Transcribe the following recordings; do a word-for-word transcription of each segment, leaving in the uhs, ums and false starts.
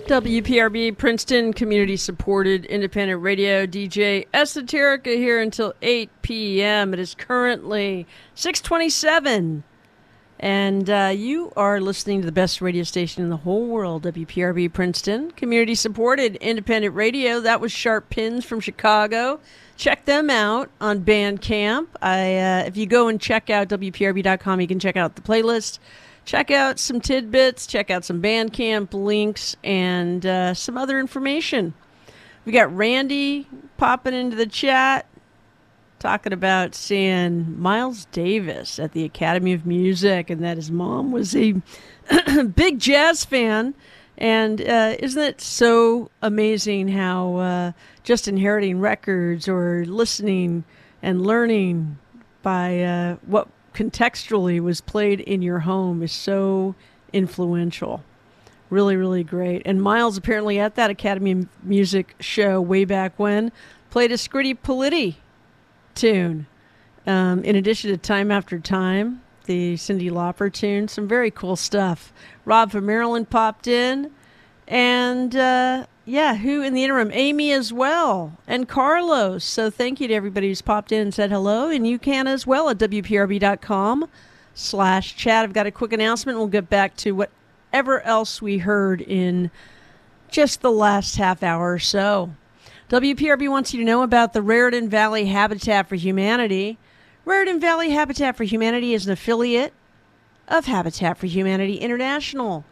W P R B, Princeton, community-supported independent radio. D J Esoterica here until eight p.m. It is currently six twenty-seven, and uh, you are listening to the best radio station in the whole world, W P R B, Princeton, community-supported independent radio. That was Sharp Pins from Chicago. Check them out on Bandcamp. I, uh, if you go and check out W P R B dot com, you can check out the playlist. Check out some tidbits, check out some Bandcamp links, and uh, some other information. We got Randy popping into the chat, talking about seeing Miles Davis at the Academy of Music, and that his mom was a big jazz fan. And uh, isn't it so amazing how uh, just inheriting records or listening and learning by uh, what contextually was played in your home is so influential. Really, really great. And Miles, apparently at that Academy of Music show way back when, played a Scritti Politti tune. Um, in addition to Time After Time, the Cyndi Lauper tune. Some very cool stuff. Rob from Maryland popped in. And, uh, yeah, who in the interim? Amy as well. And Carlos. So thank you to everybody who's popped in and said hello. And you can as well at W P R B dot com slash chat. I've got a quick announcement. We'll get back to whatever else we heard in just the last half hour or so. W P R B wants you to know about the Raritan Valley Habitat for Humanity. Raritan Valley Habitat for Humanity is an affiliate of Habitat for Humanity International,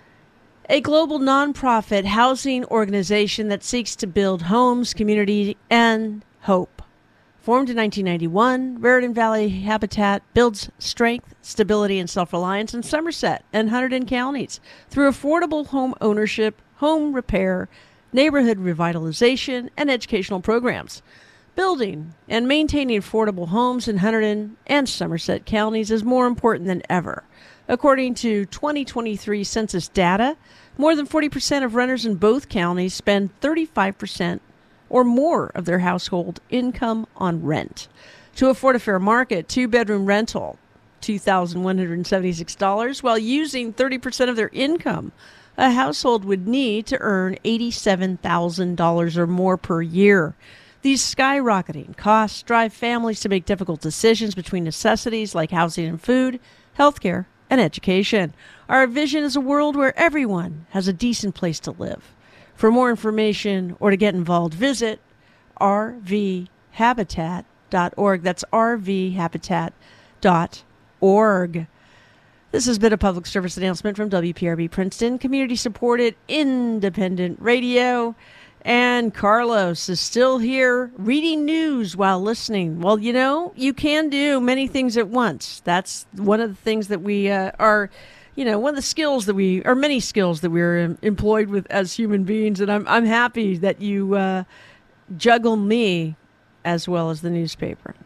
a global nonprofit housing organization that seeks to build homes, community, and hope. Formed in nineteen ninety-one, Raritan Valley Habitat builds strength, stability, and self-reliance in Somerset and Hunterdon counties through affordable home ownership, home repair, neighborhood revitalization, and educational programs. Building and maintaining affordable homes in Hunterdon and Somerset counties is more important than ever. According to twenty twenty-three census data, more than forty percent of renters in both counties spend thirty-five percent or more of their household income on rent. To afford a fair market, two-bedroom rental, two thousand one hundred seventy-six dollars, while using thirty percent of their income, a household would need to earn eighty-seven thousand dollars or more per year. These skyrocketing costs drive families to make difficult decisions between necessities like housing and food, healthcare, and education. Our vision is a world where everyone has a decent place to live. For more information or to get involved, visit R V habitat dot org. That's R V habitat dot org. This has been a public service announcement from W P R B Princeton, community-supported independent radio. And Carlos is still here reading news while listening. Well, you know, you can do many things at once. That's one of the things that we uh, are, you know, one of the skills that we, or many skills that we're um, employed with as human beings. And I'm I'm happy that you uh, juggle me as well as the newspaper.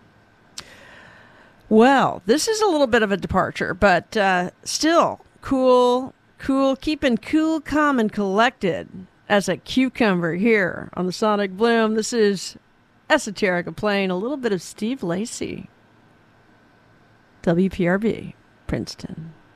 Well, this is a little bit of a departure, but uh, still cool, cool, keeping cool, calm, and collected as a cucumber here on the Sonic Bloom. This is Esoterica playing a little bit of Steve Lacy. W P R B, Princeton.